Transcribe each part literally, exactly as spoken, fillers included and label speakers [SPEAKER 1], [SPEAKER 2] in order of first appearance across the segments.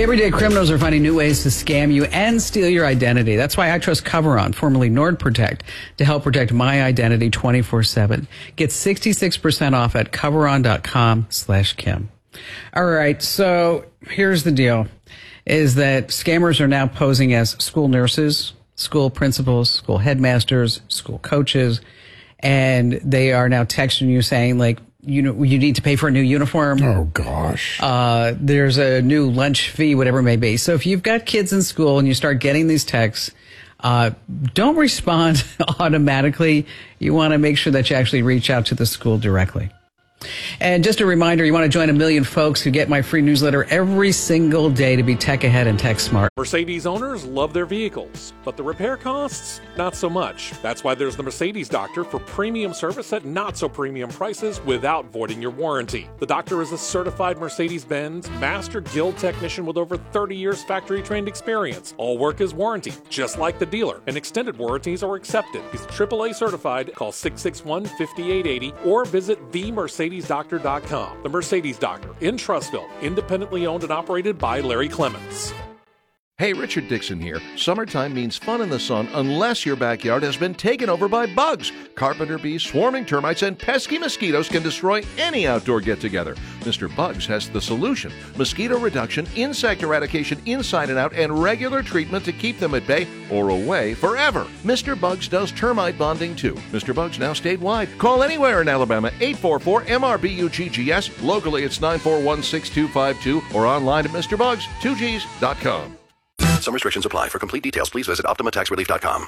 [SPEAKER 1] everyday criminals are finding new ways to scam you and steal your identity. That's why I trust Coveron, formerly NordProtect, to help protect my identity twenty-four seven. Get sixty-six percent off at coveron.com slash Kim. All right, so here's the deal, is that scammers are now posing as school nurses, school principals, school headmasters, school coaches, and they are now texting you saying, like, you know, you need to pay for a new uniform.
[SPEAKER 2] Oh, gosh.
[SPEAKER 1] Uh, there's a new lunch fee, whatever it may be. So if you've got kids in school and you start getting these texts, uh, don't respond automatically. You want to make sure that you actually reach out to the school directly. And just a reminder, you want to join a million folks who get my free newsletter every single day to be tech ahead and tech smart.
[SPEAKER 3] Mercedes owners love their vehicles, but the repair costs, not so much. That's why there's the Mercedes Doctor for premium service at not so premium prices without voiding your warranty. The Doctor is a certified Mercedes-Benz Master Guild technician with over thirty years factory trained experience. All work is warranty, just like the dealer, and extended warranties are accepted. He's triple A certified. Call six six one, five eight eight zero or visit the mercedes doctor dot com. The Mercedes Doctor in Trussville, independently owned and operated by Larry Clements.
[SPEAKER 4] Hey, Richard Dixon here. Summertime means fun in the sun unless your backyard has been taken over by bugs. Carpenter bees, swarming termites, and pesky mosquitoes can destroy any outdoor get-together. Mister Bugs has the solution. Mosquito reduction, insect eradication inside and out, and regular treatment to keep them at bay or away forever. Mister Bugs does termite bonding too. Mister Bugs now statewide. Call anywhere in Alabama, eight four four M R B U G G S. Locally, it's nine four one, six two five two or online at Mister Bugs two Gs dot com.
[SPEAKER 5] Some restrictions apply. For complete details, please visit Optima Tax Relief dot com.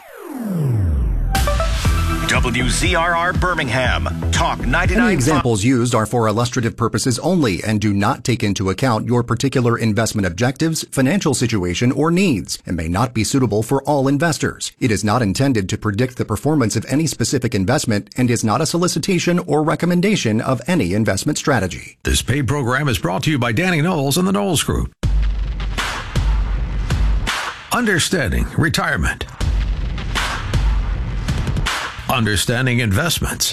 [SPEAKER 6] W Z R R Birmingham. Talk ninety-nine.
[SPEAKER 7] Any examples used are for illustrative purposes only and do not take into account your particular investment objectives, financial situation, or needs, and may not be suitable for all investors. It is not intended to predict the performance of any specific investment and is not a solicitation or recommendation of any investment strategy.
[SPEAKER 8] This paid program is brought to you by Danny Knowles and the Knowles Group. Understanding retirement. Understanding investments.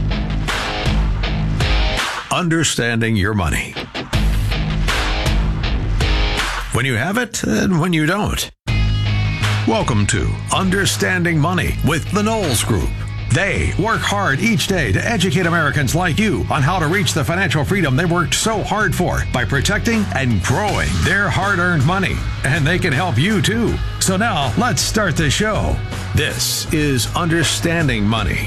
[SPEAKER 8] Understanding your money. When you have it and when you don't. Welcome to Understanding Money with the Knowles Group. They work hard each day to educate Americans like you on how to reach the financial freedom they worked so hard for by protecting and growing their hard-earned money. And they can help you too. So now let's start the show. This is Understanding Money.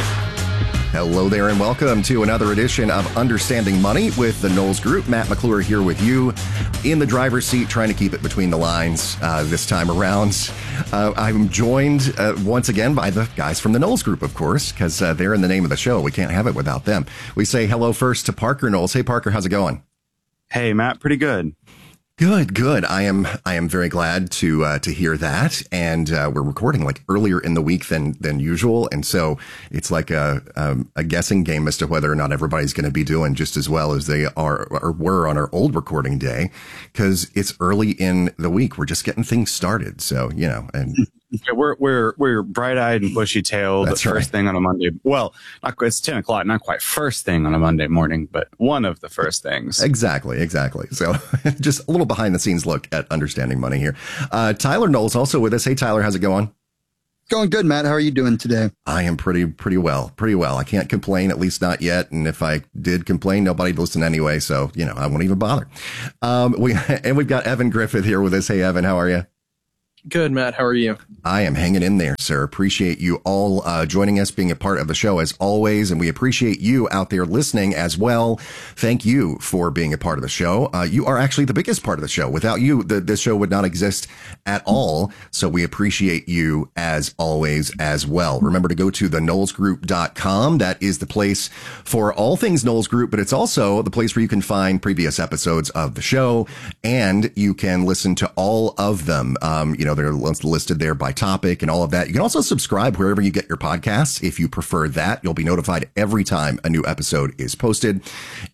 [SPEAKER 7] Hello there and welcome to another edition of Understanding Money with the Knowles Group. Matt McClure here with you in the driver's seat, trying to keep it between the lines uh, this time around. Uh, I'm joined uh, once again by the guys from the Knowles Group, of course, because uh, they're in the name of the show. We can't have it without them. We say hello first to Parker Knowles. Hey, Parker, how's it going?
[SPEAKER 9] Hey, Matt, pretty good.
[SPEAKER 7] Good, good. I am, I am very glad to, uh, to hear that. And, uh, we're recording like earlier in the week than, than usual. And so it's like a, um, a guessing game as to whether or not everybody's going to be doing just as well as they are or were on our old recording day. Cause it's early in the week. We're just getting things started. So, you know, and
[SPEAKER 9] Yeah, we're we're we're bright-eyed and bushy-tailed.
[SPEAKER 7] That's
[SPEAKER 9] first
[SPEAKER 7] right.
[SPEAKER 9] thing on a Monday. Well, not quite, it's ten o'clock, not quite first thing on a Monday morning, but one of the first things.
[SPEAKER 7] Exactly, exactly. So just a little behind-the-scenes look at Understanding Money here. Uh, Tyler Knowles also with us. Hey, Tyler, how's it going?
[SPEAKER 10] Going good, Matt. How are you doing today?
[SPEAKER 7] I am pretty, pretty well, pretty well. I can't complain, at least not yet. And if I did complain, nobody'd listen anyway. So, you know, I won't even bother. Um, we, and we've got Evan Griffith here with us. Hey, Evan, how are you?
[SPEAKER 11] Good, Matt. How are you?
[SPEAKER 7] I am hanging in there, sir. Appreciate you all uh, joining us, being a part of the show as always. And we appreciate you out there listening as well. Thank you for being a part of the show. Uh, you are actually the biggest part of the show. Without you, the, this show would not exist at all. So we appreciate you as always as well. Remember to go to the knowles group dot com. That is the place for all things Knowles Group, but it's also the place where you can find previous episodes of the show and you can listen to all of them. Um, you know, they're listed there by topic and all of that. You can also subscribe wherever you get your podcasts. If you prefer that, you'll be notified every time a new episode is posted.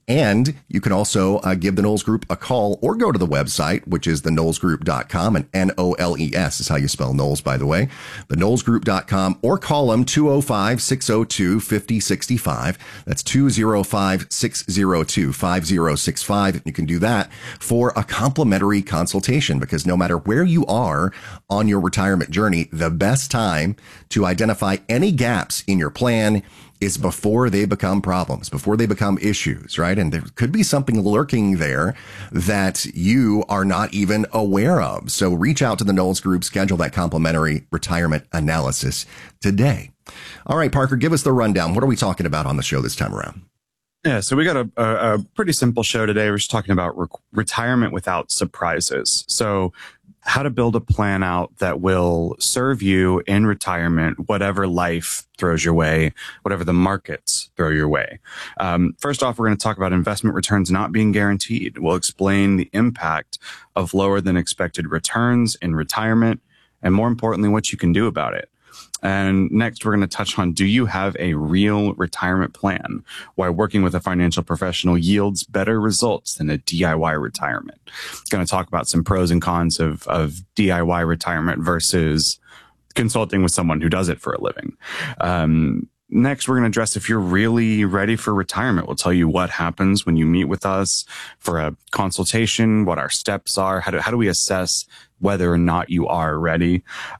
[SPEAKER 7] And you can also uh, give the Knowles Group a call or go to the website, which is the knowles group dot com, and N O L E S is how you spell Knowles, by the way, the knowles group dot com, or call them two oh five, six oh two, five oh six five. That's two oh five, six oh two, five oh six five. You can do that for a complimentary consultation, because no matter where you are on your retirement journey, the best time to identify any gaps in your plan is before they become problems, before they become issues, right? And there could be something lurking there that you are not even aware of. So reach out to the Knowles Group, schedule that complimentary retirement analysis today. All right, Parker, give us the rundown. What are we talking about on the show this time around?
[SPEAKER 9] Yeah, so we got a, a, a pretty simple show today. We're just talking about re- retirement without surprises. So how to build a plan out that will serve you in retirement, whatever life throws your way, whatever the markets throw your way. Um, first off, we're going to talk about investment returns not being guaranteed. We'll explain the impact of lower than expected returns in retirement, and more importantly, what you can do about it. And next, we're going to touch on, do you have a real retirement plan? Why working with a financial professional yields better results than a D I Y retirement. Going to talk about some pros and cons of, of D I Y retirement versus consulting with someone who does it for a living. Um, Next, we're going to address if you're really ready for retirement. We'll tell you what happens when you meet with us for a consultation, what our steps are, how do, how do we assess whether or not you are ready.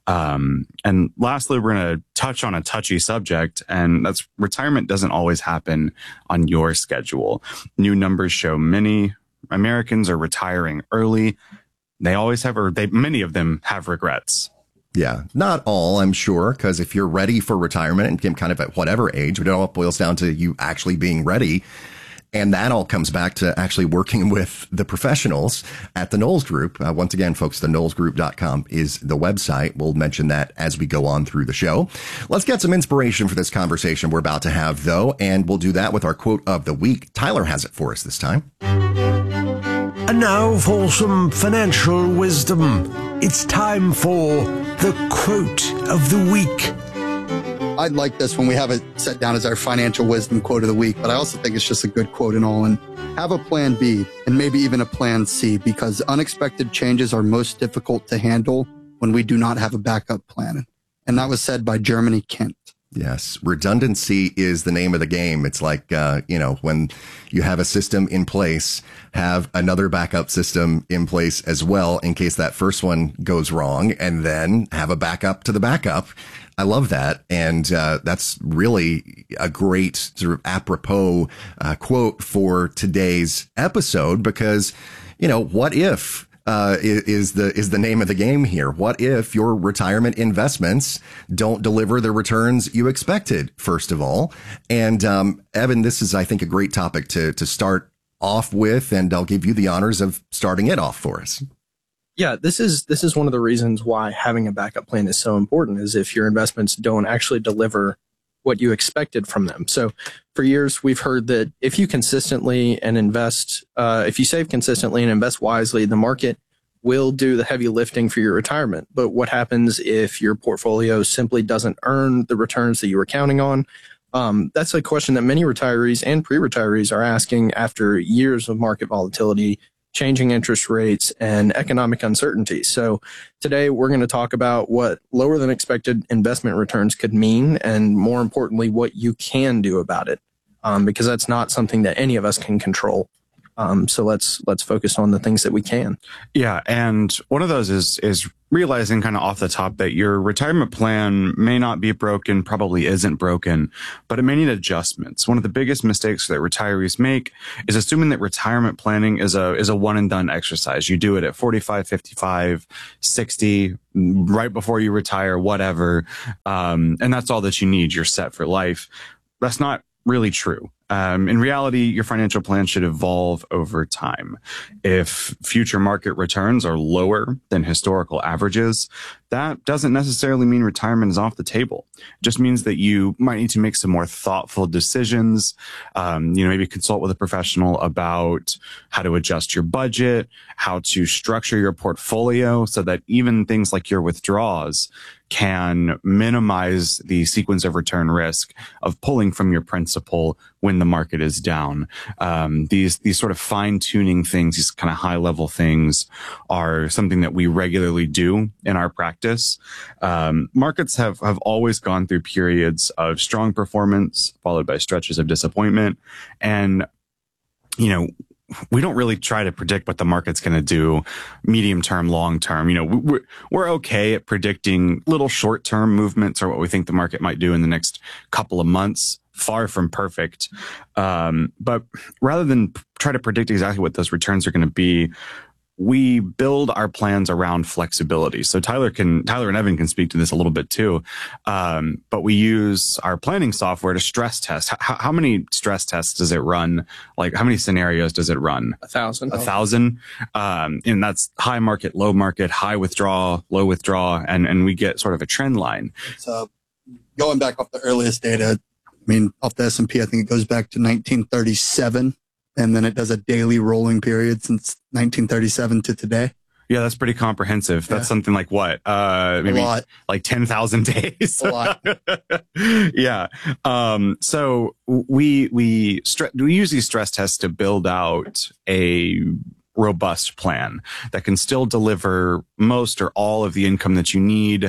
[SPEAKER 9] Um, and lastly, we're going to touch on a touchy subject, and that's retirement doesn't always happen on your schedule. New numbers show many Americans are retiring early. They always have, or they, many of them have regrets.
[SPEAKER 7] Yeah, not all, I'm sure, because if you're ready for retirement and kind of at whatever age, but it all boils down to you actually being ready. And that all comes back to actually working with the professionals at the Knowles Group. Uh, once again, folks, the knowles group dot com is the website. We'll mention that as we go on through the show. Let's get some inspiration for this conversation we're about to have, though, and we'll do that with our quote of the week. Tyler has it for us this time.
[SPEAKER 8] And now for some financial wisdom. It's time for the quote of the week.
[SPEAKER 10] I like this when we have it set down as our financial wisdom quote of the week, but I also think it's just a good quote and all. And have a plan B and maybe even a plan C, because unexpected changes are most difficult to handle when we do not have a backup plan. And that was said by Germany Kent.
[SPEAKER 7] Yes. Redundancy is the name of the game. It's like, uh, you know, when you have a system in place, have another backup system in place as well, in case that first one goes wrong, and then have a backup to the backup. I love that. And uh, that's really a great sort of apropos uh, quote for today's episode, because, you know, what if Uh, is the is the name of the game here. What if your retirement investments don't deliver the returns you expected, first of all? And um, Evan, this is, I think, a great topic to to start off with, and I'll give you the honors of starting it off for us.
[SPEAKER 11] Yeah, this is this is one of the reasons why having a backup plan is so important, is if your investments don't actually deliver what you expected from them. So for years, we've heard that if you consistently and invest, uh, if you save consistently and invest wisely, the market will do the heavy lifting for your retirement. But what happens if your portfolio simply doesn't earn the returns that you were counting on? Um, that's a question that many retirees and pre-retirees are asking after years of market volatility, changing interest rates, and economic uncertainty. So today we're going to talk about what lower than expected investment returns could mean, and more importantly, what you can do about it, um, because that's not something that any of us can control. Um, so let's let's focus on the things that we can.
[SPEAKER 9] Yeah, and one of those is is realizing kind of off the top that your retirement plan may not be broken, probably isn't broken, but it may need adjustments. One of the biggest mistakes that retirees make is assuming that retirement planning is a is a one and done exercise. You do it at forty-five, fifty-five, sixty, right before you retire, whatever, um, and that's all that you need. You're set for life. That's not really true. Um, in reality, your financial plan should evolve over time. If future market returns are lower than historical averages, that doesn't necessarily mean retirement is off the table. It just means that you might need to make some more thoughtful decisions. Um, you know, maybe consult with a professional about how to adjust your budget, how to structure your portfolio so that even things like your withdrawals can minimize the sequence of return risk of pulling from your principal when the market is down. Um, these, these sort of fine tuning things, these kind of high level things are something that we regularly do in our practice. Um, markets have, have always gone through periods of strong performance followed by stretches of disappointment. And, you know, we don't really try to predict what the market's going to do medium term, long term. You know, we're, we're okay at predicting little short term movements or what we think the market might do in the next couple of months. Far from perfect. Um, but rather than try to predict exactly what those returns are going to be, we build our plans around flexibility. So Tyler can, Tyler and Evan can speak to this a little bit too. Um, but we use our planning software to stress test. H- how many stress tests does it run? Like how many scenarios does it run?
[SPEAKER 11] A thousand.
[SPEAKER 9] A thousand. Um, and that's high market, low market, high withdrawal, low withdrawal. And, and we get sort of a trend line.
[SPEAKER 10] It's, uh, going back off the earliest data, I mean, off the S and P, I think it goes back to nineteen thirty-seven. And then it does a daily rolling period since nineteen thirty-seven to today.
[SPEAKER 9] Yeah, that's pretty comprehensive. That's yeah. something like what? Uh, maybe like ten thousand days.
[SPEAKER 10] A lot.
[SPEAKER 9] Yeah. Um, so we, we, stre- we use these stress tests to build out a robust plan that can still deliver most or all of the income that you need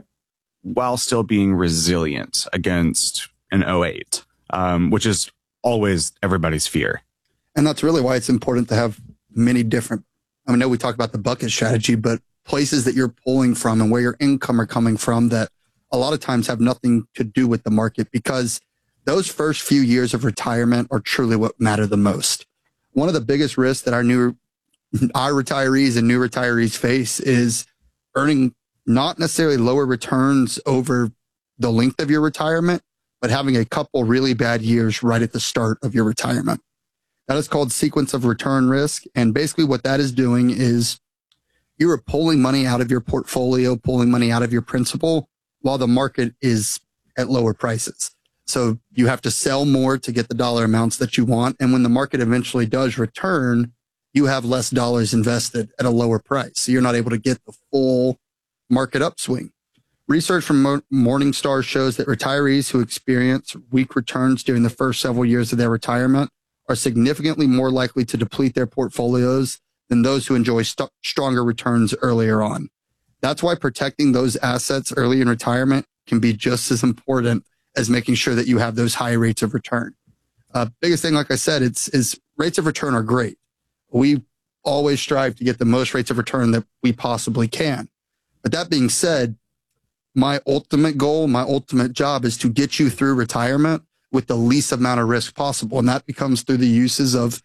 [SPEAKER 9] while still being resilient against an oh eight, um, which is always everybody's fear.
[SPEAKER 10] And that's really why it's important to have many different, I mean, I know we talk about the bucket strategy, but places that you're pulling from and where your income are coming from that a lot of times have nothing to do with the market, because those first few years of retirement are truly what matter the most. One of the biggest risks that our new, our retirees and new retirees face is earning not necessarily lower returns over the length of your retirement, but having a couple really bad years right at the start of your retirement. That is called sequence of return risk. And basically what that is doing is you are pulling money out of your portfolio, pulling money out of your principal while the market is at lower prices. So you have to sell more to get the dollar amounts that you want. And when the market eventually does return, you have less dollars invested at a lower price. So you're not able to get the full market upswing. Research from Morningstar shows that retirees who experience weak returns during the first several years of their retirement are significantly more likely to deplete their portfolios than those who enjoy st- stronger returns earlier on. That's why protecting those assets early in retirement can be just as important as making sure that you have those high rates of return. Uh, biggest thing, like I said, it's is rates of return are great. We always strive to get the most rates of return that we possibly can. But that being said, my ultimate goal, my ultimate job is to get you through retirement with the least amount of risk possible. And that becomes through the uses of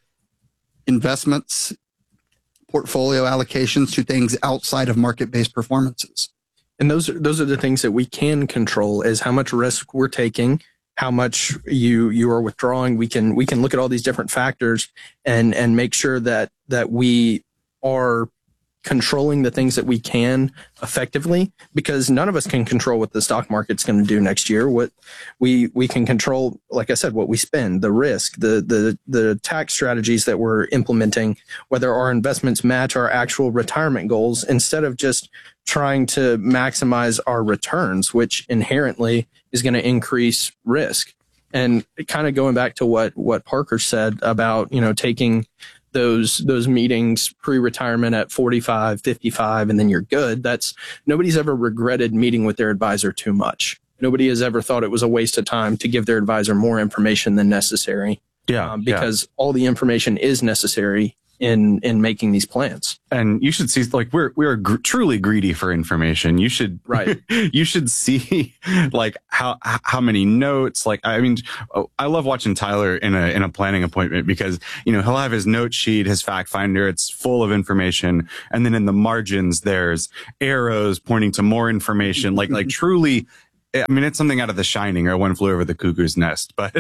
[SPEAKER 10] investments, portfolio allocations to things outside of market-based performances.
[SPEAKER 11] And those are, those are the things that we can control, is how much risk we're taking, how much you, you are withdrawing. We can, we can look at all these different factors and, and make sure that, that we are controlling the things that we can effectively, because none of us can control what the stock market's going to do next year. What we, we can control, like I said, what we spend, the risk, the, the, the tax strategies that we're implementing, whether our investments match our actual retirement goals, instead of just trying to maximize our returns, which inherently is going to increase risk. And kind of going back to what, what Parker said about, you know, taking those those meetings pre-retirement at forty-five, fifty-five, and then you're good. That's, nobody's ever regretted meeting with their advisor too much. Nobody has ever thought it was a waste of time to give their advisor more information than necessary.
[SPEAKER 9] Yeah,
[SPEAKER 11] um, because
[SPEAKER 9] yeah.
[SPEAKER 11] all the information is necessary in in making these plans.
[SPEAKER 9] And you should see, like, we're we're gr- truly greedy for information. You should
[SPEAKER 11] right.
[SPEAKER 9] You should see like how how many notes. Like, I mean, I love watching Tyler in a in a planning appointment, because you know he'll have his note sheet, his fact finder. It's full of information, and then in the margins there's arrows pointing to more information. Like like truly. I mean, it's something out of The Shining or One Flew Over the Cuckoo's Nest, but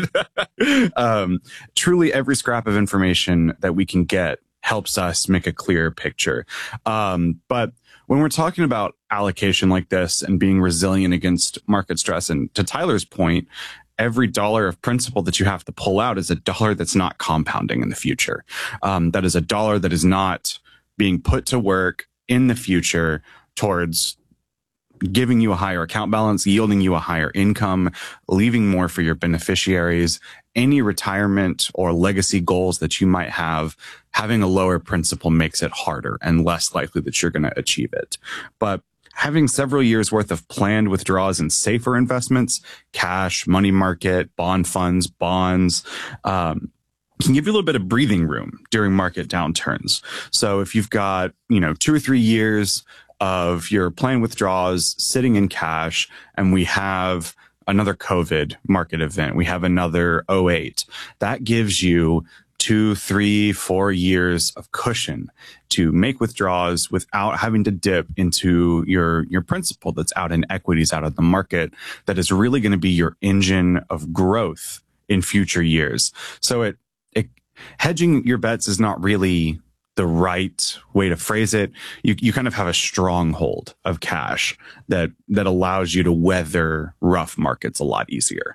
[SPEAKER 9] um, truly every scrap of information that we can get helps us make a clearer picture. Um, but when we're talking about allocation like this and being resilient against market stress. And to Tyler's point, every dollar of principal that you have to pull out is a dollar that's not compounding in the future. Um, that is a dollar that is not being put to work in the future towards giving you a higher account balance, yielding you a higher income, leaving more for your beneficiaries. Any retirement or legacy goals that you might have, having a lower principal makes it harder and less likely that you're going to achieve it. But having several years worth of planned withdrawals in safer investments, cash, money market, bond funds, bonds, um, can give you a little bit of breathing room during market downturns. So if you've got, you know, two or three years of your planned withdrawals sitting in cash, and we have another COVID market event, we have another oh eight, that gives you two, three, four years of cushion to make withdrawals without having to dip into your, your principal that's out in equities, out of the market, that is really going to be your engine of growth in future years. So it, it hedging your bets is not really the right way to phrase it. You you kind of have a stronghold of cash that that allows you to weather rough markets a lot easier.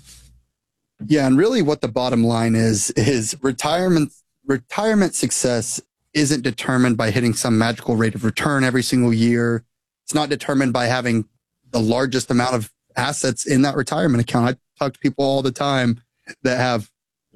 [SPEAKER 10] Yeah, and really what the bottom line is is retirement retirement success isn't determined by hitting some magical rate of return every single year. It's not determined by having the largest amount of assets in that retirement account. I talk to people all the time that have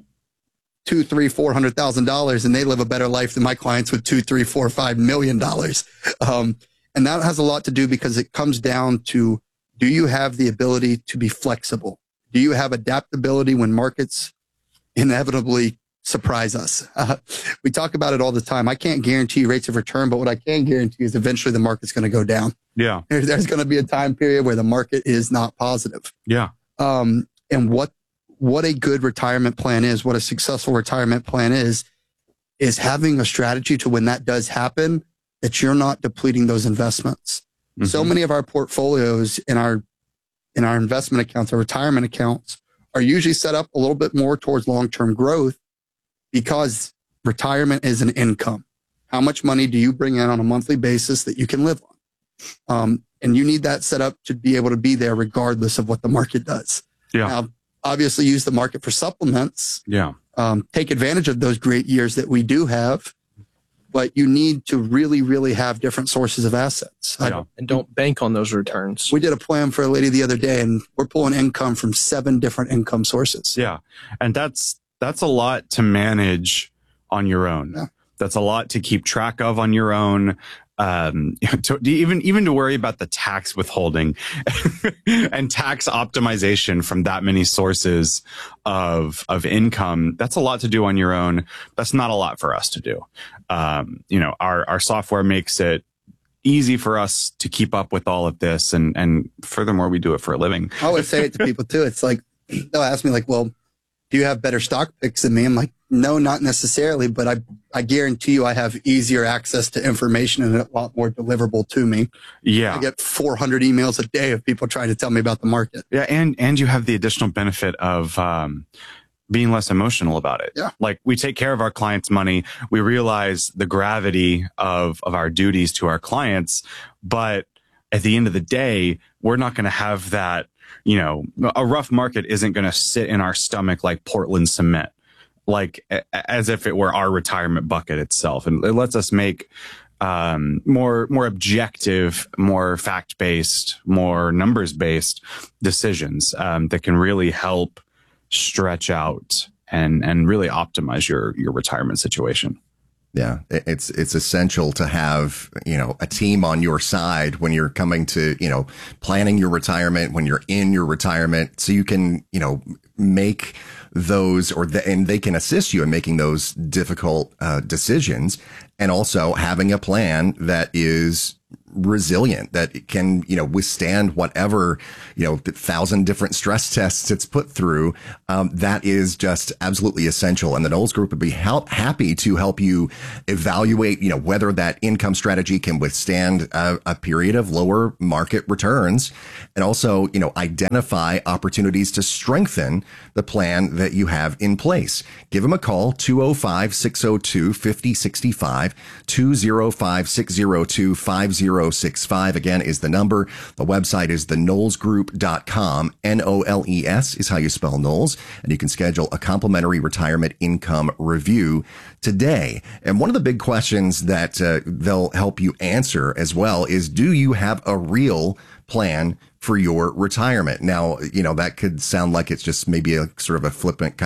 [SPEAKER 10] two, three, four hundred thousand dollars, and they live a better life than my clients with two, three, four, five million dollars. Um, and that has a lot to do because it comes down to, do you have the ability to be flexible? Do you have adaptability when markets inevitably surprise us? Uh, we talk about it all the time. I can't guarantee rates of return, but what I can guarantee is eventually the market's going to go down.
[SPEAKER 9] Yeah.
[SPEAKER 10] There, there's going to be a time period where the market is not positive.
[SPEAKER 9] Yeah.
[SPEAKER 10] Um, and what what a good retirement plan is, what a successful retirement plan is, is having a strategy to when that does happen, that you're not depleting those investments. Mm-hmm. So many of our portfolios in our in our investment accounts, our retirement accounts, are usually set up a little bit more towards long-term growth because retirement is an income. How much money do you bring in on a monthly basis that you can live on? Um, and you need that set up to be able to be there regardless of what the market does.
[SPEAKER 9] Yeah.
[SPEAKER 10] Now, obviously use the market for supplements.
[SPEAKER 9] Yeah.
[SPEAKER 10] Um, take advantage of those great years that we do have, but you need to really, really have different sources of assets.
[SPEAKER 11] Yeah. I, and don't bank on those returns.
[SPEAKER 10] We did a plan for a lady the other day, and we're pulling income from seven different income sources.
[SPEAKER 9] Yeah. And that's, that's a lot to manage on your own.
[SPEAKER 10] Yeah.
[SPEAKER 9] That's a lot to keep track of on your own. Um, to, even, even to worry about the tax withholding and tax optimization from that many sources of, of income. That's a lot to do on your own. That's not a lot for us to do. Um, you know, our, our software makes it easy for us to keep up with all of this. And, and furthermore, we do it for a living.
[SPEAKER 10] I always say it to people too. It's like, they'll ask me like, well, do you have better stock picks than me? I'm like, no, not necessarily, but I, I guarantee you I have easier access to information and a lot more deliverable to me.
[SPEAKER 9] Yeah.
[SPEAKER 10] I get four hundred emails a day of people trying to tell me about the market.
[SPEAKER 9] Yeah. And, and you have the additional benefit of, um, being less emotional about it.
[SPEAKER 10] Yeah.
[SPEAKER 9] Like, we take care of our clients' money. We realize the gravity of, of our duties to our clients. But at the end of the day, we're not going to have that, you know, a rough market isn't going to sit in our stomach like Portland cement, like as if it were our retirement bucket itself. And it lets us make um, more, more objective, more fact-based, more numbers-based decisions um, that can really help stretch out and, and really optimize your, your retirement situation.
[SPEAKER 7] Yeah, it's it's essential to have, you know, a team on your side when you're coming to, you know, planning your retirement, when you're in your retirement, so you can, you know, make those or the, and they can assist you in making those difficult uh, decisions, and also having a plan that is resilient, that can, you know, withstand whatever, you know, the thousand different stress tests it's put through. Um, that is just absolutely essential. And the Knowles Group would be help, happy to help you evaluate, you know, whether that income strategy can withstand a, a period of lower market returns, and also, you know, identify opportunities to strengthen the plan that you have in place. Give them a call, two oh five, six oh two, five oh six five, two oh five, six oh two, five oh zero six five. Again, is the number. The website is the knowles group dot com. N O L E S is how you spell Knowles. And you can schedule a complimentary retirement income review today. And one of the big questions that uh, they'll help you answer as well is, do you have a real plan for your retirement? Now, you know, that could sound like it's just maybe a sort of a flippant kind